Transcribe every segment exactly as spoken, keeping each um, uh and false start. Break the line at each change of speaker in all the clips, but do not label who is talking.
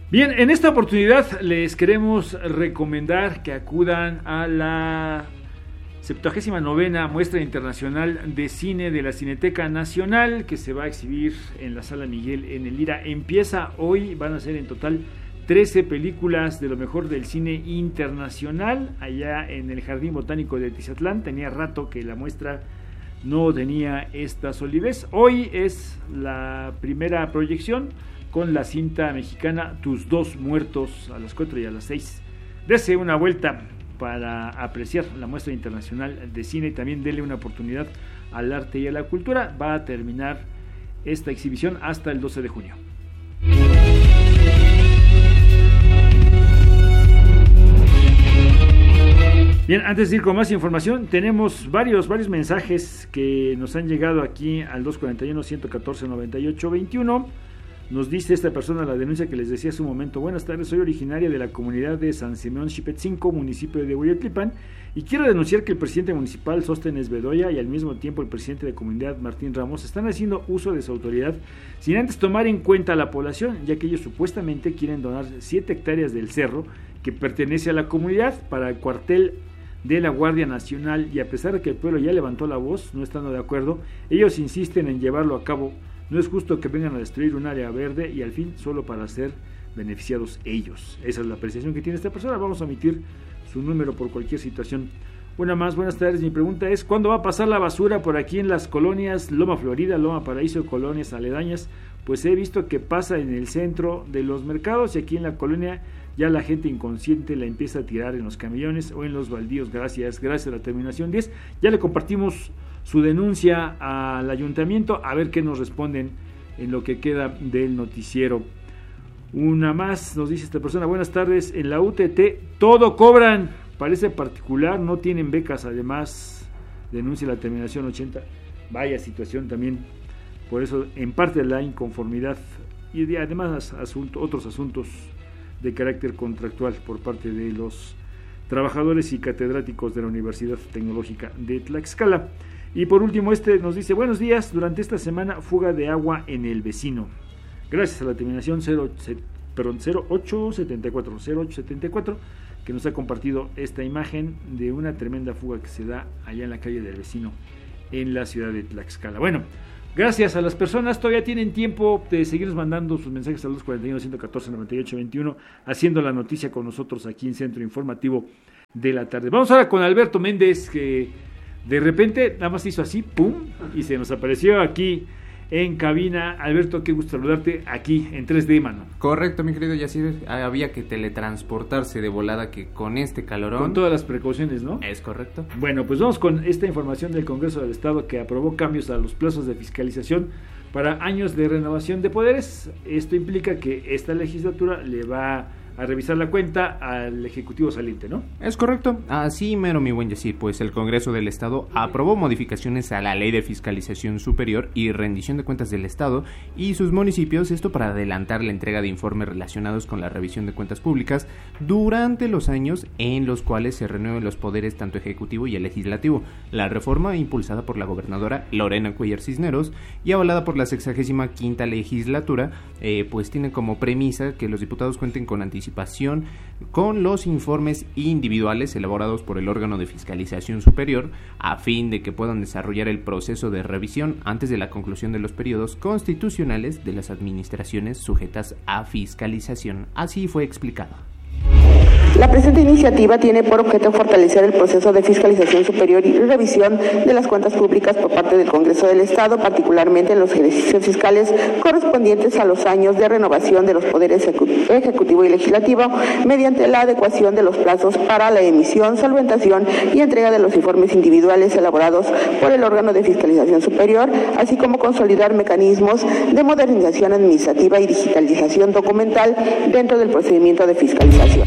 Bien, en esta oportunidad les queremos recomendar que acudan a la septuagésima novena Muestra Internacional de Cine de la Cineteca Nacional, que se va a exhibir en la Sala Miguel en el Lira. Empieza hoy, van a ser en total trece películas de lo mejor del cine internacional allá en el Jardín Botánico de Tizatlán. Tenía rato que la muestra no tenía esta solidez. Hoy es la primera proyección con la cinta mexicana Tus dos muertos a las cuatro y a las seis. Dese una vuelta para apreciar la Muestra Internacional de Cine y también dele una oportunidad al arte y a la cultura. Va a terminar esta exhibición hasta el doce de junio. Bien, antes de ir con más información, tenemos varios, varios mensajes que nos han llegado aquí al dos cuatro uno, uno uno cuatro, nueve ocho dos uno. Nos dice esta persona la denuncia que les decía hace un momento. Buenas tardes, soy originaria de la comunidad de San Simeón Xipetzinco, municipio de Hueyotlipan, y quiero denunciar que el presidente municipal Sóstenes Bedoya y al mismo tiempo el presidente de comunidad Martín Ramos están haciendo uso de su autoridad sin antes tomar en cuenta a la población, ya que ellos supuestamente quieren donar siete hectáreas del cerro que pertenece a la comunidad para el cuartel de la Guardia Nacional, y a pesar de que el pueblo ya levantó la voz no estando de acuerdo, ellos insisten en llevarlo a cabo. No es justo que vengan a destruir un área verde y al fin solo para ser beneficiados ellos. Esa es la apreciación que tiene esta persona. Vamos a omitir su número por cualquier situación. Una más, buenas tardes. Mi pregunta es, ¿cuándo va a pasar la basura por aquí en las colonias Loma Florida, Loma Paraíso, colonias aledañas? Pues he visto que pasa en el centro de los mercados y aquí en la colonia ya la gente inconsciente la empieza a tirar en los camiones o en los baldíos. Gracias, gracias a la terminación diez. Ya le compartimos su denuncia al ayuntamiento, a ver qué nos responden en lo que queda del noticiero. Una más, nos dice esta persona, buenas tardes, en la U T T todo cobran, parece particular, no tienen becas, además denuncia la terminación ochenta. Vaya situación también, por eso en parte la inconformidad y de, además asunto, otros asuntos de carácter contractual por parte de los trabajadores y catedráticos de la Universidad Tecnológica de Tlaxcala. Y por último este nos dice, buenos días, durante esta semana fuga de agua en el vecino. Gracias a la terminación cero ocho setenta y cuatro, cero ocho setenta y cuatro, que nos ha compartido esta imagen de una tremenda fuga que se da allá en la calle del vecino en la ciudad de Tlaxcala. Bueno, gracias a las personas, todavía tienen tiempo de seguirnos mandando sus mensajes al dos cuatro uno, uno uno cuatro, nueve ocho dos uno, haciendo la noticia con nosotros aquí en Centro Informativo de la Tarde. Vamos ahora con Alberto Méndez, que de repente nada más hizo así, pum, y se nos apareció aquí en cabina. Alberto, qué gusto saludarte aquí en tres D, mano.
Correcto, mi querido Yacir, había que teletransportarse de volada que con este calorón.
Con todas las precauciones, ¿no?
Es correcto.
Bueno, pues vamos con esta información del Congreso del Estado que aprobó cambios a los plazos de fiscalización para años de renovación de poderes. Esto implica que esta legislatura le va a revisar la cuenta al Ejecutivo saliente, ¿no?
Es correcto, así mero, mi buen Yacir, pues el Congreso del Estado aprobó modificaciones a la Ley de Fiscalización Superior y Rendición de Cuentas del Estado y sus municipios, esto para adelantar la entrega de informes relacionados con la revisión de cuentas públicas durante los años en los cuales se renueven los poderes tanto ejecutivo y el legislativo. La reforma, impulsada por la gobernadora Lorena Cuellar Cisneros y avalada por la sexagésima quinta legislatura, eh, pues tiene como premisa que los diputados cuenten con anticipación con los informes individuales elaborados por el órgano de fiscalización superior a fin de que puedan desarrollar el proceso de revisión antes de la conclusión de los periodos constitucionales de las administraciones sujetas a fiscalización. Así fue explicado.
La presente iniciativa tiene por objeto fortalecer el proceso de fiscalización superior y revisión de las cuentas públicas por parte del Congreso del Estado, particularmente en los ejercicios fiscales correspondientes a los años de renovación de los poderes ejecutivo y legislativo, mediante la adecuación de los plazos para la emisión, solventación y entrega de los informes individuales elaborados por el órgano de fiscalización superior, así como consolidar mecanismos de modernización administrativa y digitalización documental dentro del procedimiento de fiscalización.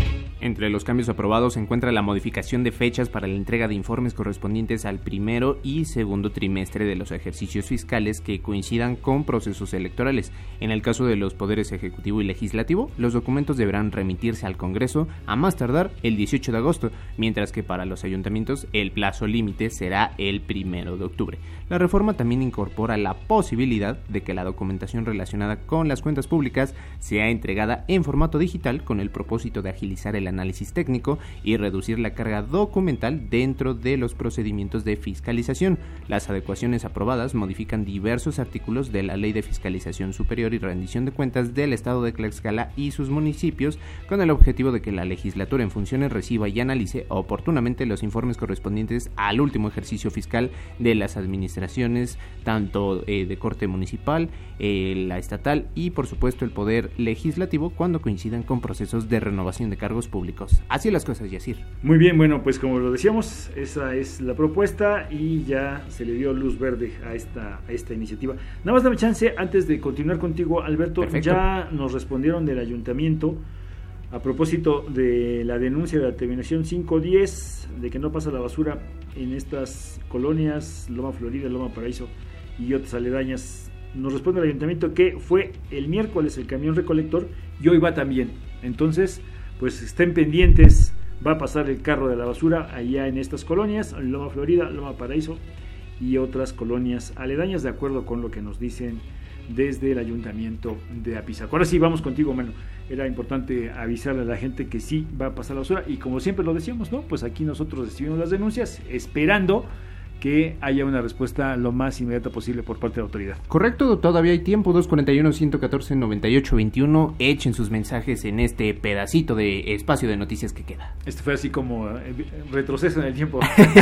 Entre los cambios aprobados se encuentra la modificación de fechas para la entrega de informes correspondientes al primero y segundo trimestre de los ejercicios fiscales que coincidan con procesos electorales. En el caso de los poderes ejecutivo y legislativo, los documentos deberán remitirse al Congreso a más tardar el dieciocho de agosto, mientras que para los ayuntamientos el plazo límite será el primero de octubre. La reforma también incorpora la posibilidad de que la documentación relacionada con las cuentas públicas sea entregada en formato digital con el propósito de agilizar el análisis técnico y reducir la carga documental dentro de los procedimientos de fiscalización. Las adecuaciones aprobadas modifican diversos artículos de la Ley de Fiscalización Superior y Rendición de Cuentas del Estado de Tlaxcala y sus municipios, con el objetivo de que la legislatura en funciones reciba y analice oportunamente los informes correspondientes al último ejercicio fiscal de las administraciones, tanto eh, de corte municipal, eh, la estatal y por supuesto el poder legislativo cuando coincidan con procesos de renovación de cargos públicos. Así las cosas, Yacir.
Muy bien, bueno, pues como lo decíamos, esa es la propuesta y ya se le dio luz verde a esta, a esta iniciativa. Nada más dame chance, antes de continuar contigo, Alberto. Perfecto. Ya nos respondieron del ayuntamiento a propósito de la denuncia de la terminación cinco diez, de que no pasa la basura en estas colonias, Loma Florida, Loma Paraíso y otras aledañas. Nos responde el ayuntamiento que fue el miércoles el camión recolector y hoy va también. Entonces, pues estén pendientes, va a pasar el carro de la basura allá en estas colonias, Loma Florida, Loma Paraíso y otras colonias aledañas, de acuerdo con lo que nos dicen desde el ayuntamiento de Apizaco. Ahora sí, vamos contigo, Manu. Era importante avisarle a la gente que sí va a pasar la basura y como siempre lo decíamos, ¿no? Pues aquí nosotros recibimos las denuncias esperando que haya una respuesta lo más inmediata posible por parte de la autoridad.
Correcto, todavía hay tiempo, dos cuarenta y uno, ciento catorce, noventa y ocho veintiuno, echen sus mensajes en este pedacito de espacio de noticias que queda.
Este fue así como eh, retroceso en el tiempo.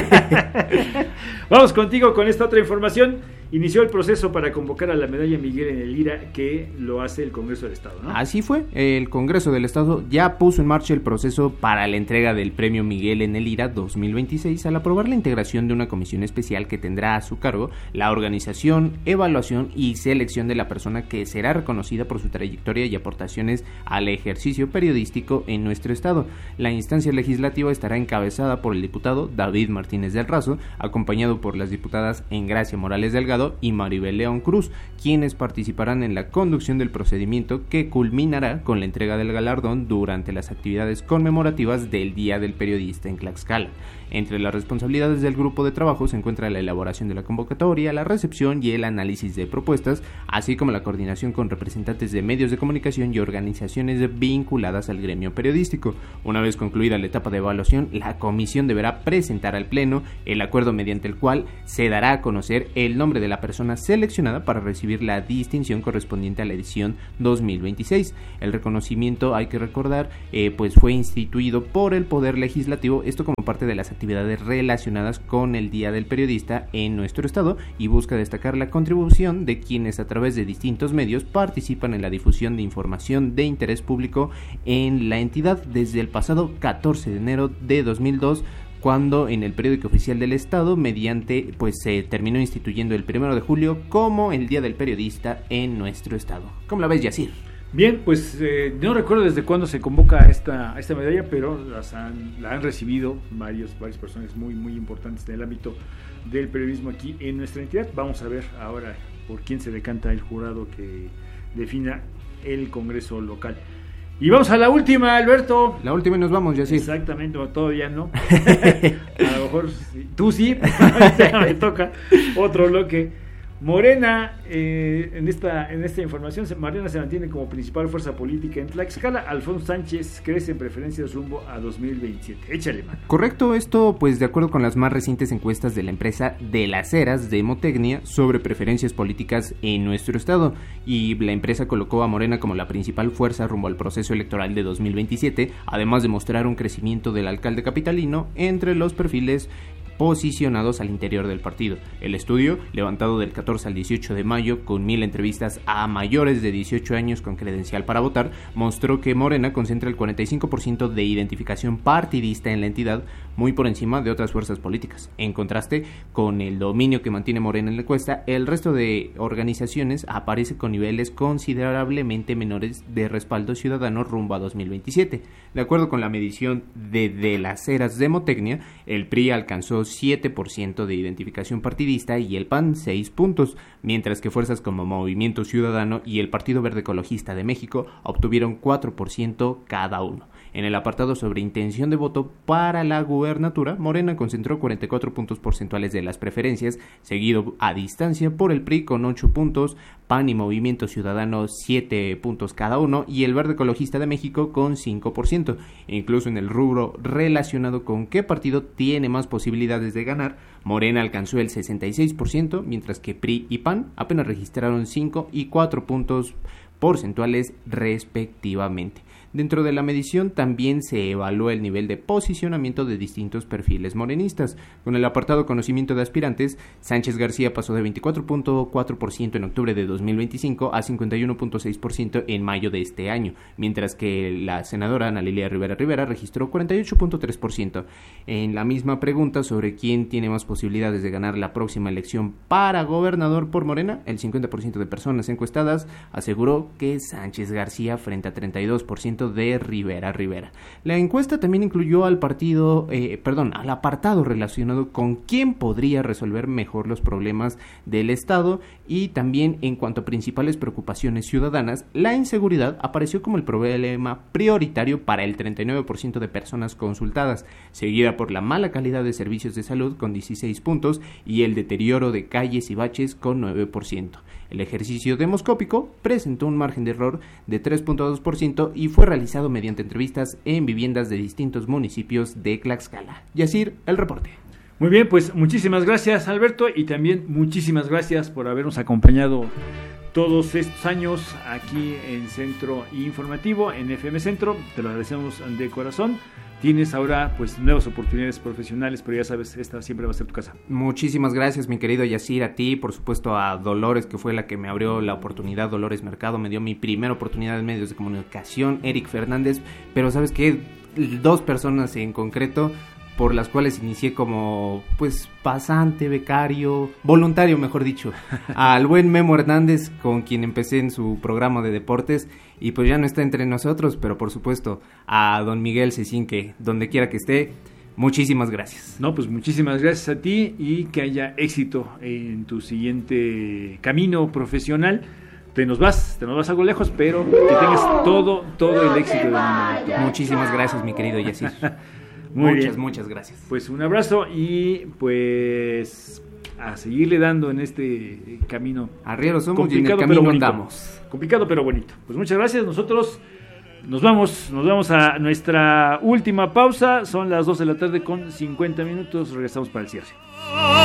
Vamos contigo con esta otra información. Inició el proceso para convocar a la medalla Miguel en el IRA, que lo hace el Congreso del Estado, ¿no?
Así fue, el Congreso del Estado ya puso en marcha el proceso para la entrega del premio Miguel en el IRA dos mil veintiséis al aprobar la integración de una comisión especial que tendrá a su cargo la organización, evaluación y selección de la persona que será reconocida por su trayectoria y aportaciones al ejercicio periodístico en nuestro estado. La instancia legislativa estará encabezada por el diputado David Martínez del Razo, acompañado por las diputadas Engracia Morales Delgado y Maribel León Cruz, quienes participarán en la conducción del procedimiento que culminará con la entrega del galardón durante las actividades conmemorativas del Día del Periodista en Tlaxcala. Entre las responsabilidades del grupo de trabajo se encuentra la elaboración de la convocatoria, la recepción y el análisis de propuestas, así como la coordinación con representantes de medios de comunicación y organizaciones vinculadas al gremio periodístico. Una vez concluida la etapa de evaluación, la comisión deberá presentar al Pleno el acuerdo mediante el cual se dará a conocer el nombre de la persona seleccionada para recibir la distinción correspondiente a la edición dos mil veintiséis. El reconocimiento, hay que recordar, eh, pues fue instituido por el Poder Legislativo, esto como parte de las actividades relacionadas con el Día del Periodista en nuestro estado, y busca destacar la contribución de quienes a través de distintos medios participan en la difusión de información de interés público en la entidad desde el pasado catorce de enero de dos mil dos, cuando en el periódico oficial del estado, mediante, pues se terminó instituyendo el primero de julio como el Día del Periodista en nuestro estado. ¿Cómo la ves, Yacir?
Bien, pues eh, no recuerdo desde cuándo se convoca esta, esta medalla, pero las han, la han recibido varios, varias personas muy, muy importantes en el ámbito del periodismo aquí en nuestra entidad. Vamos a ver ahora por quién se decanta el jurado que defina el Congreso local. Y vamos a la última, Alberto.
La última y nos vamos, ya sí.
Exactamente, no, todavía no. A lo mejor tú sí, me toca otro bloque. Morena, eh, en esta en esta información, Morena se mantiene como principal fuerza política en Tlaxcala. Alfonso Sánchez crece en preferencias rumbo a dos mil veintisiete. Échale, mano.
Correcto, esto pues de acuerdo con las más recientes encuestas de la empresa de las Heras de Demotecnia sobre preferencias políticas en nuestro estado, y la empresa colocó a Morena como la principal fuerza rumbo al proceso electoral de dos mil veintisiete, además de mostrar un crecimiento del alcalde capitalino entre los perfiles posicionados al interior del partido. El estudio, levantado del catorce al dieciocho de mayo, con mil entrevistas a mayores de dieciocho años con credencial para votar, mostró que Morena concentra el cuarenta y cinco por ciento de identificación partidista en la entidad, muy por encima de otras fuerzas políticas. En contraste con el dominio que mantiene Morena en la encuesta, el resto de organizaciones aparece con niveles considerablemente menores de respaldo ciudadano rumbo a dos mil veintisiete. De acuerdo con la medición de De las Heras Demotecnia, el P R I alcanzó siete por ciento de identificación partidista y el P A N seis puntos, mientras que fuerzas como Movimiento Ciudadano y el Partido Verde Ecologista de México obtuvieron cuatro por ciento cada uno. En el apartado sobre intención de voto para la gubernatura, Morena concentró cuarenta y cuatro puntos porcentuales de las preferencias, seguido a distancia por el P R I con ocho puntos, P A N y Movimiento Ciudadano siete puntos cada uno y el Verde Ecologista de México con cinco por ciento. Incluso en el rubro relacionado con qué partido tiene más posibilidades de ganar, Morena alcanzó el sesenta y seis por ciento, mientras que P R I y P A N apenas registraron cinco y cuatro puntos porcentuales respectivamente. Dentro de la medición también se evaluó el nivel de posicionamiento de distintos perfiles morenistas. Con el apartado conocimiento de aspirantes, Sánchez García pasó de veinticuatro punto cuatro por ciento en octubre de dos mil veinticinco a cincuenta y uno punto seis por ciento en mayo de este año, mientras que la senadora Ana Lilia Rivera Rivera registró cuarenta y ocho punto tres por ciento. En la misma pregunta sobre quién tiene más posibilidades de ganar la próxima elección para gobernador por Morena, el cincuenta por ciento de personas encuestadas aseguró que Sánchez García frente a treinta y dos por ciento de Rivera Rivera. La encuesta también incluyó al partido, eh, perdón, al apartado relacionado con quién podría resolver mejor los problemas del Estado y también en cuanto a principales preocupaciones ciudadanas, la inseguridad apareció como el problema prioritario para el treinta y nueve por ciento de personas consultadas, seguida por la mala calidad de servicios de salud con dieciséis puntos y el deterioro de calles y baches con nueve por ciento. El ejercicio demoscópico presentó un margen de error de tres punto dos por ciento y fue realizado mediante entrevistas en viviendas de distintos municipios de Tlaxcala. Yacir, el reporte.
Muy bien, pues muchísimas gracias, Alberto, y también muchísimas gracias por habernos acompañado todos estos años aquí en Centro Informativo, en F M Centro. Te lo agradecemos de corazón. Tienes ahora pues nuevas oportunidades profesionales, pero ya sabes, esta siempre va a ser tu casa.
Muchísimas gracias, mi querido Yacir, a ti, por supuesto a Dolores, que fue la que me abrió la oportunidad. Dolores Mercado me dio mi primera oportunidad en medios de comunicación, Eric Fernández, pero ¿sabes qué? Dos personas en concreto por las cuales inicié como pues pasante, becario, voluntario mejor dicho, al buen Memo Hernández, con quien empecé en su programa de deportes y pues ya no está entre nosotros, pero por supuesto a don Miguel Cecín, que donde quiera que esté, muchísimas gracias.
No, pues muchísimas gracias a ti y que haya éxito en tu siguiente camino profesional. Te nos vas, te nos vas algo lejos, pero que tengas todo, todo el éxito del mundo.
Muchísimas gracias, mi querido Yacir.
Muy
muchas,
bien.
muchas gracias.
Pues un abrazo y pues a seguirle dando en este camino.
Arrieros somos y en el camino andamos.
Complicado pero bonito. Pues muchas gracias. Nosotros nos vamos, nos vamos a nuestra última pausa. Son las dos de la tarde con cincuenta minutos. Regresamos para el cierre.